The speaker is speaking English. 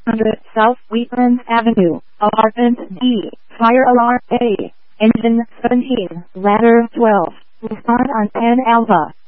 600 South Wheatlands Avenue, Apartment D, Fire Alarm A, Engine 17, Ladder 12, respond on 10 Alpha.